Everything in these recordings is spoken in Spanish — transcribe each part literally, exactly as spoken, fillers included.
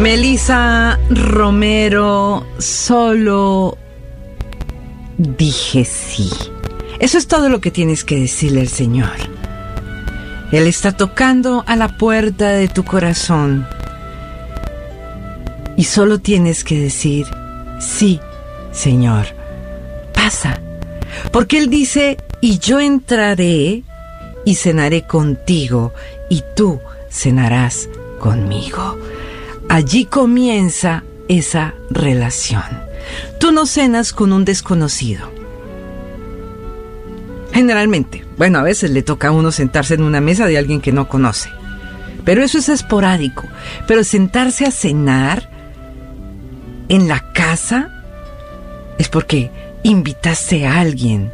Melissa Romero, solo dije sí. Eso es todo lo que tienes que decirle al Señor. Él está tocando a la puerta de tu corazón. Y solo tienes que decir, sí, Señor, pasa. Porque Él dice, y yo entraré y cenaré contigo, y tú cenarás conmigo. Allí comienza esa relación. Tú no cenas con un desconocido. Generalmente, bueno, a veces le toca a uno sentarse en una mesa de alguien que no conoce. Pero eso es esporádico. Pero sentarse a cenar en la casa es porque invitaste a alguien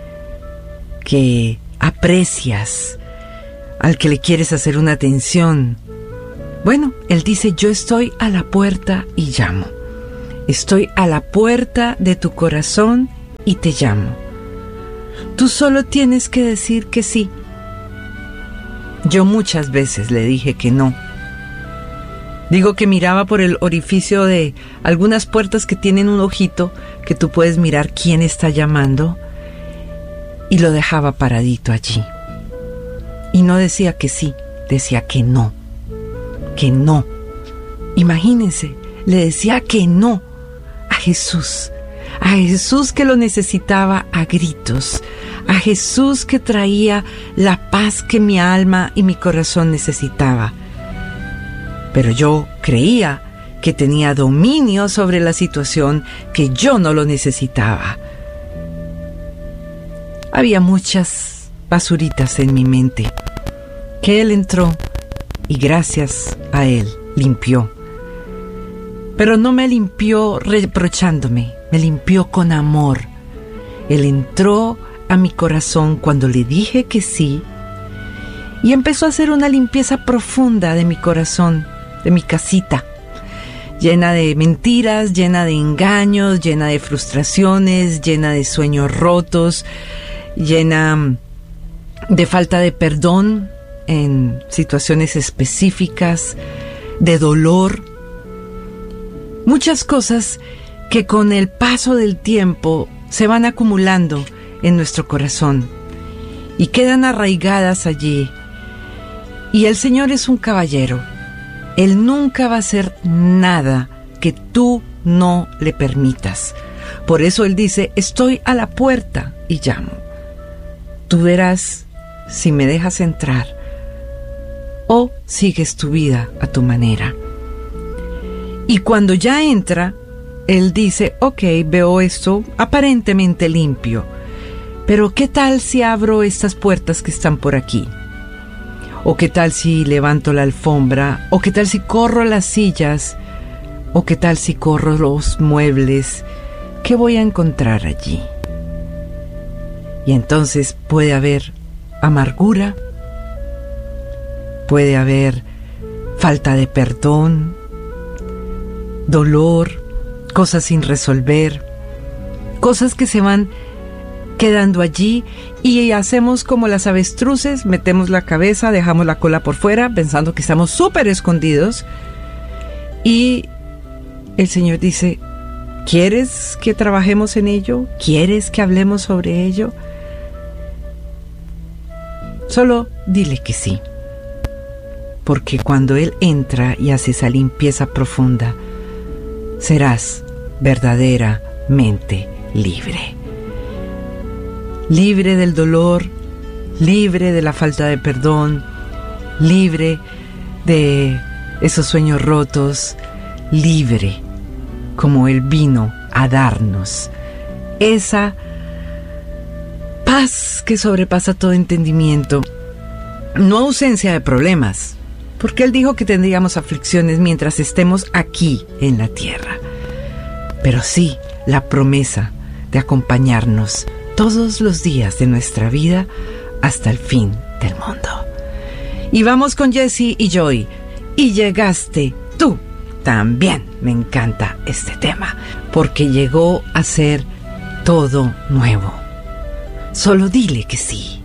que aprecias, al que le quieres hacer una atención. Bueno, Él dice, yo estoy a la puerta y llamo. Estoy a la puerta de tu corazón y te llamo. Tú solo tienes que decir que sí. Yo muchas veces le dije que no. Digo que miraba por el orificio de algunas puertas que tienen un ojito que tú puedes mirar quién está llamando, y lo dejaba paradito allí. Y no decía que sí, decía que no. Que no. Imagínense, le decía que no a Jesús. A Jesús que lo necesitaba a gritos. A Jesús que traía la paz que mi alma y mi corazón necesitaba. Pero yo creía que tenía dominio sobre la situación, que yo no lo necesitaba. Había muchas basuritas en mi mente, que Él entró y gracias a Él limpió. Pero no me limpió reprochándome, me limpió con amor. Él entró a mi corazón cuando le dije que sí y empezó a hacer una limpieza profunda de mi corazón, de mi casita, llena de mentiras, llena de engaños, llena de frustraciones, llena de sueños rotos, llena de falta de perdón en situaciones específicas, de dolor. Muchas cosas que con el paso del tiempo se van acumulando en nuestro corazón y quedan arraigadas allí. Y el Señor es un caballero. Él nunca va a hacer nada que tú no le permitas. Por eso Él dice, estoy a la puerta y llamo. Tú verás si me dejas entrar o sigues tu vida a tu manera. Y cuando ya entra, Él dice, ok, veo esto aparentemente limpio, pero ¿qué tal si abro estas puertas que están por aquí? ¿O qué tal si levanto la alfombra? ¿O qué tal si corro las sillas? ¿O qué tal si corro los muebles? ¿Qué voy a encontrar allí? Y entonces puede haber amargura, puede haber falta de perdón, dolor, cosas sin resolver, cosas que se van quedando allí y hacemos como las avestruces, metemos la cabeza, dejamos la cola por fuera, pensando que estamos súper escondidos. Y el Señor dice, ¿quieres que trabajemos en ello? ¿Quieres que hablemos sobre ello? Solo dile que sí. Porque cuando Él entra y hace esa limpieza profunda, serás verdaderamente libre. Libre del dolor, libre de la falta de perdón, libre de esos sueños rotos, libre como Él vino a darnos esa paz que sobrepasa todo entendimiento, no ausencia de problemas, porque Él dijo que tendríamos aflicciones mientras estemos aquí en la tierra, pero sí la promesa de acompañarnos todos los días de nuestra vida hasta el fin del mundo. Y vamos con Jesse y Joy. Y llegaste tú también. Me encanta este tema, porque llegó a ser todo nuevo. Solo dile que sí.